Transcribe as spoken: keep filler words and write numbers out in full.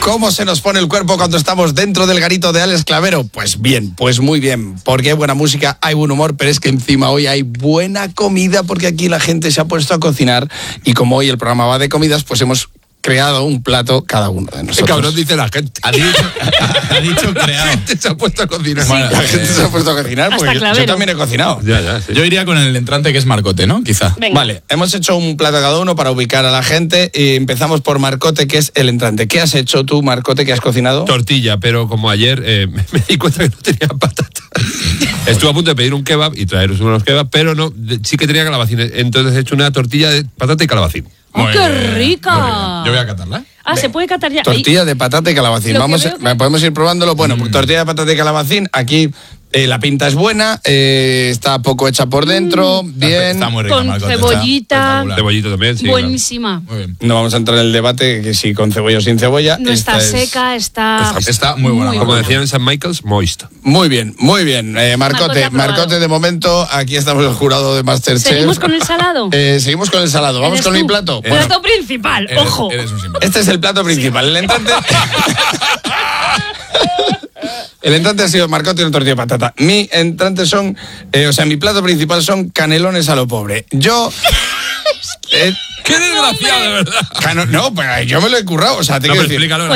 ¿Cómo se nos pone el cuerpo cuando estamos dentro del garito de Alex Clavero? Pues bien, pues muy bien, porque hay buena música, hay buen humor, pero es que encima hoy hay buena comida, porque aquí la gente se ha puesto a cocinar y como hoy el programa va de comidas, pues hemos creado un plato cada uno de nosotros. Qué cabrón dice la gente. Ha dicho, ha dicho creado. La gente se ha puesto a cocinar. Sí. Bueno, la gente se ha puesto a cocinar porque yo, yo también he cocinado. Ya, ya, sí. Yo iría con el entrante que es Marcote, ¿no? Quizá. Venga. Vale, hemos hecho un plato cada uno para ubicar a la gente y empezamos por Marcote, que es el entrante. ¿Qué has hecho tú, Marcote, que has cocinado? Tortilla, pero como ayer eh, me di cuenta que no tenía patata. Estuve a punto de pedir un kebab y traeros unos kebab, pero no, sí que tenía calabacín. Entonces he hecho una tortilla de patata y calabacín. ¡Oh, qué rica! Yo voy a catarla. Ah, se puede catar ya. Tortilla de patata y calabacín. Lo que Vamos, veo que- podemos ir probándolo. Bueno, Mm. tortilla de patata y calabacín. Aquí eh, la pinta es buena, eh, está poco hecha por dentro, bien. Está muy rica, Con Marcote, cebollita. está espectacular. Cebollito también, sí. Buenísima. Muy bien. No vamos a entrar en el debate que si con cebolla o sin cebolla. No está Esta es- seca, está... Está, está muy buena. Muy Como Marcote. decían en San Michael's, moist. Muy bien, muy bien. Eh, Marcote Marcote, aprobado. Marcote, de momento, aquí estamos el jurado de Masterchef. ¿Seguimos con el salado? Eh, seguimos con el salado. Vamos ¿Eres con tú? mi plato. El Bueno, plato principal, Eres- ojo. Eres un sinvergüenza. este es el plato principal. El entrante. El entrante ha sido Marcote y una tortilla de patata. Mi entrante son, eh, o sea, mi plato principal son canelones a lo pobre. Yo... eh, ¡Qué desgraciado, de verdad! cano- no, pues yo me lo he currado, o sea, te No, quiero pero decir... explícalo.